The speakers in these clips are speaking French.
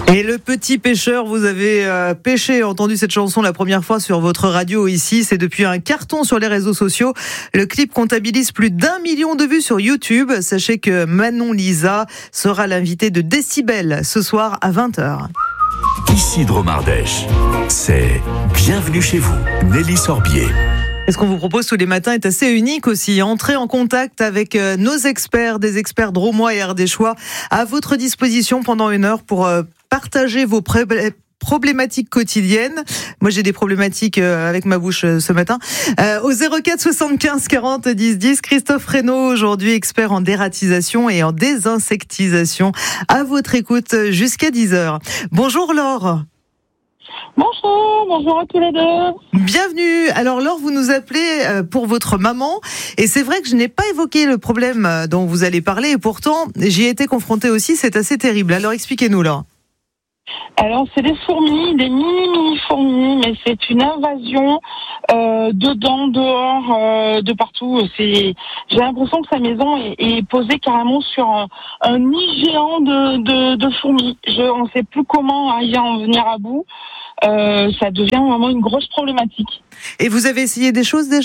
Et le petit pêcheur, vous avez pêché, entendu cette chanson la première fois sur votre radio ici. C'est depuis un carton sur les réseaux sociaux. Le clip comptabilise plus d'1 million de vues sur YouTube. Sachez que Manon Lisa sera l'invitée de Décibel ce soir à 20h. Ici Dromardèche, c'est Bienvenue chez vous, Nelly Sorbier. Et ce qu'on vous propose tous les matins est assez unique aussi. Entrez en contact avec nos experts, des experts drômois et ardéchois à votre disposition pendant 1 heure pour partager vos problématiques quotidiennes. Moi, j'ai des problématiques avec ma bouche ce matin. Au 04 75 40 10 10, Christophe Reynaud, aujourd'hui expert en dératisation et en désinsectisation. À votre écoute jusqu'à 10h. Bonjour Laure. Bonjour à tous les deux. Bienvenue. Alors Laure, vous nous appelez pour votre maman et c'est vrai que je n'ai pas évoqué le problème dont vous allez parler et pourtant j'y ai été confrontée aussi, c'est assez terrible. Alors expliquez-nous Laure. Alors c'est des fourmis, des mini fourmis, mais c'est une invasion dedans, dehors, de partout. J'ai l'impression que sa maison est posée carrément sur un nid géant de fourmis. On ne sait plus comment y en venir à bout. Ça devient vraiment une grosse problématique. Et vous avez essayé des choses déjà ?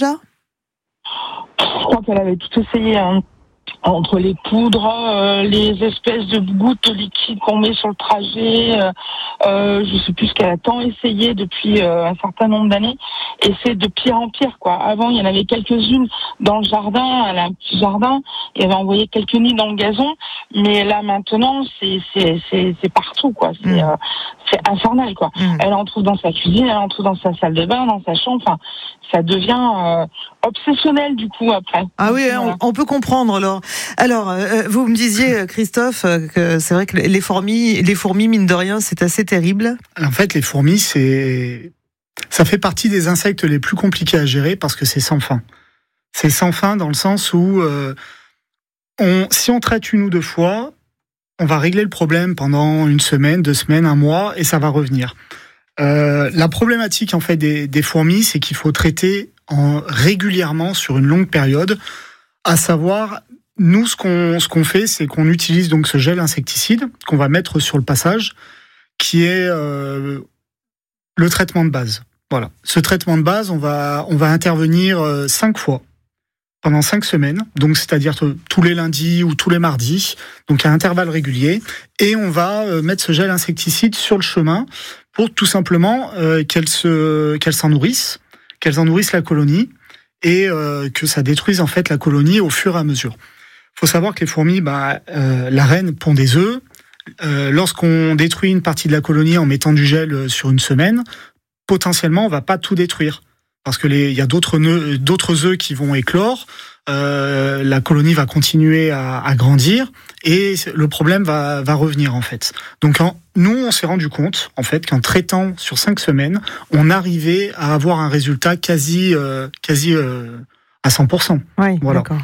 Je crois qu'elle avait tout essayé, entre les poudres, les espèces de gouttes de liquide qu'on met sur le trajet, je sais plus ce qu'elle a tant essayé depuis un certain nombre d'années, et c'est de pire en pire, quoi. Avant, il y en avait quelques-unes dans le jardin, elle a un petit jardin, il avait envoyé quelques nids dans le gazon, mais là maintenant, c'est partout, quoi. C'est infernal, quoi. Elle en trouve dans sa cuisine, elle en trouve dans sa salle de bain, dans sa chambre, enfin, ça devient obsessionnel du coup après. Ah oui, voilà. On peut comprendre alors. Alors, vous me disiez, Christophe, que c'est vrai que les fourmis, mine de rien, c'est assez terrible. En fait, les fourmis, ça fait partie des insectes les plus compliqués à gérer parce que c'est sans fin. C'est sans fin dans le sens où si on traite 1 ou 2 fois, on va régler le problème pendant 1 semaine, 2 semaines, 1 mois, et ça va revenir. La problématique en fait des fourmis, c'est qu'il faut traiter régulièrement sur une longue période. À savoir, nous, ce qu'on fait, c'est qu'on utilise donc ce gel insecticide qu'on va mettre sur le passage, qui est le traitement de base. Voilà. Ce traitement de base, on va intervenir 5 fois pendant 5 semaines, donc c'est-à-dire tous les lundis ou tous les mardis, donc à intervalles réguliers, et on va mettre ce gel insecticide sur le chemin pour tout simplement qu'elles s'en nourrissent, qu'elles en nourrissent la colonie et que ça détruise en fait la colonie au fur et à mesure. Il faut savoir que les fourmis, la reine pond des œufs. Lorsqu'on détruit une partie de la colonie en mettant du gel sur 1 semaine, potentiellement on va pas tout détruire parce que il y a d'autres œufs qui vont éclore. La colonie va continuer à grandir et le problème va revenir en fait. Donc nous on s'est rendu compte en fait qu'en traitant sur 5 semaines, on arrivait à avoir un résultat quasi à 100%. Oui, voilà. D'accord.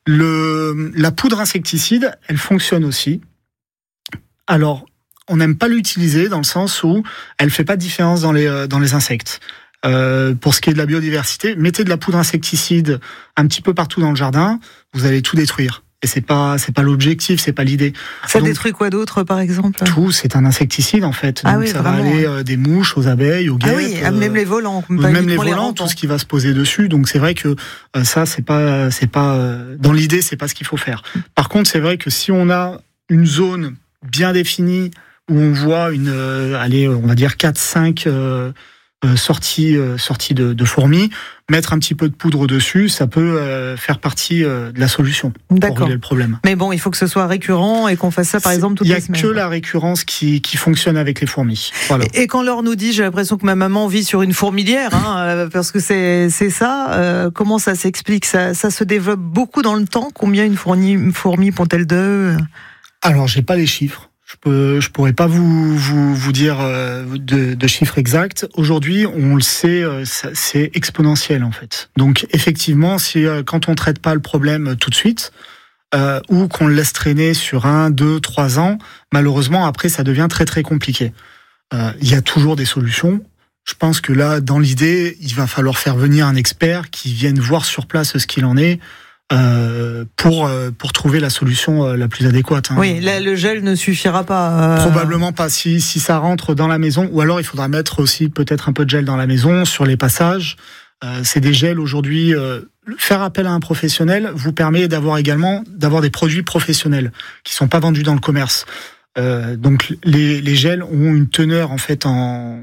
La poudre insecticide, elle fonctionne aussi. Alors, on n'aime pas l'utiliser dans le sens où elle fait pas de différence dans les insectes. Pour ce qui est de la biodiversité, mettez de la poudre insecticide un petit peu partout dans le jardin, vous allez tout détruire. Et c'est pas l'objectif, c'est pas l'idée. Ça détruit quoi d'autre, par exemple ? Tout, c'est un insecticide en fait. Donc oui, ça vraiment. va aller des mouches aux abeilles, aux guêpes. Ah oui, même les volants. Même les volants, tout ce qui va se poser dessus. Donc c'est vrai que ça, c'est pas dans l'idée, c'est pas ce qu'il faut faire. Par contre, c'est vrai que si on a une zone bien définie où on voit on va dire 4-5 sorties de fourmis, mettre un petit peu de poudre dessus, ça peut faire partie de la solution pour régler le problème. Mais bon, il faut que ce soit récurrent et qu'on fasse ça par exemple toutes les semaines. Il n'y a que la récurrence qui fonctionne avec les fourmis. Voilà. Et quand Laure nous dit, j'ai l'impression que ma maman vit sur une fourmilière, parce que c'est ça, comment ça s'explique ? Ça se développe beaucoup dans le temps ? Combien une fourmi pond-elle d'œufs ? Alors, j'ai pas les chiffres. Je pourrais pas vous dire de chiffres exacts. Aujourd'hui, on le sait, c'est exponentiel en fait. Donc effectivement, si quand on traite pas le problème tout de suite, ou qu'on le laisse traîner sur 1, 2, 3 ans, malheureusement après ça devient très très compliqué. Il y a toujours des solutions. Je pense que là, dans l'idée, il va falloir faire venir un expert qui vienne voir sur place ce qu'il en est. pour trouver la solution la plus adéquate. Oui, là, le gel ne suffira pas. Probablement pas. Si ça rentre dans la maison, ou alors il faudra mettre aussi peut-être un peu de gel dans la maison sur les passages. C'est des gels aujourd'hui. Faire appel à un professionnel vous permet d'avoir des produits professionnels qui sont pas vendus dans le commerce. Donc les gels ont une teneur en fait en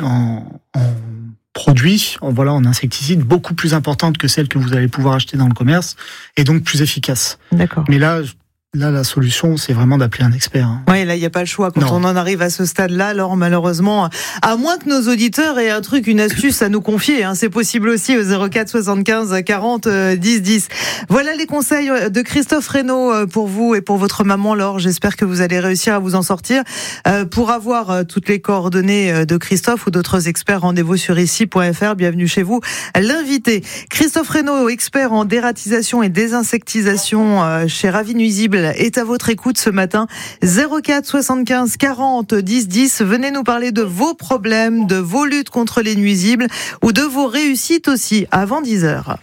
produits, en insecticides, beaucoup plus importante que celle que vous allez pouvoir acheter dans le commerce, et donc plus efficace. D'accord. Mais là, la solution, c'est vraiment d'appeler un expert. Oui, là, il n'y a pas le choix. Quand on en arrive à ce stade-là, alors malheureusement, à moins que nos auditeurs aient une astuce à nous confier, c'est possible aussi au 04 75 40 10 10. Voilà les conseils de Christophe Reynaud pour vous et pour votre maman, Laure. J'espère que vous allez réussir à vous en sortir. Pour avoir toutes les coordonnées de Christophe ou d'autres experts, rendez-vous sur ici.fr. Bienvenue chez vous, l'invité. Christophe Reynaud, expert en dératisation et désinsectisation chez Ravi Nuisible, est à votre écoute ce matin. 04 75 40 10 10. Venez nous parler de vos problèmes, de vos luttes contre les nuisibles ou de vos réussites aussi avant 10h.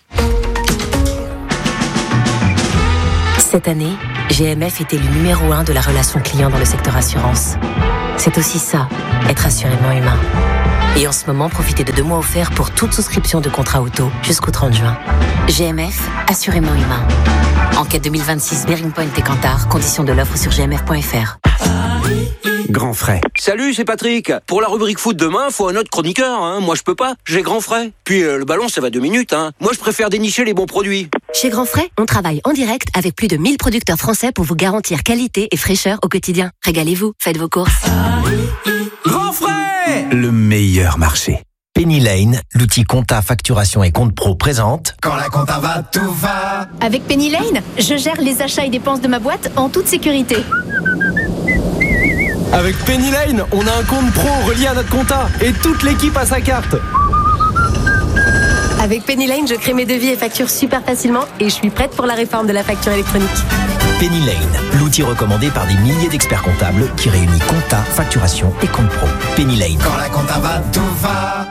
Cette année, GMF est élu numéro 1 de la relation client dans le secteur assurance. C'est aussi ça, être assurément humain. Et en ce moment, profitez de 2 mois offerts pour toute souscription de contrat auto jusqu'au 30 juin. GMF, assurément humain. Enquête 2026, Bearing Point et Kantar. Conditions de l'offre sur gmf.fr. Grand frais. Salut, c'est Patrick. Pour la rubrique foot demain, faut un autre chroniqueur. Moi, je peux pas. J'ai grand frais. Puis le ballon, ça va 2 minutes. Moi, je préfère dénicher les bons produits. Chez Grand Frais, on travaille en direct avec plus de 1000 producteurs français pour vous garantir qualité et fraîcheur au quotidien. Régalez-vous, faites vos courses. Grand frais. Le meilleur marché. Penny Lane, l'outil compta, facturation et compte pro présente. Quand la compta va, tout va. Avec Penny Lane, je gère les achats et dépenses de ma boîte en toute sécurité. Avec Penny Lane, on a un compte pro relié à notre compta et toute l'équipe a sa carte. Avec Penny Lane, je crée mes devis et factures super facilement et je suis prête pour la réforme de la facture électronique. Penny Lane, l'outil recommandé par des milliers d'experts comptables qui réunit compta, facturation et compte pro. Penny Lane. Quand la compta va, tout va.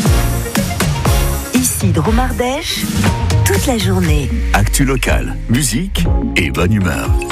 Ici Dromardèche, toute la journée. Actu locale, musique et bonne humeur.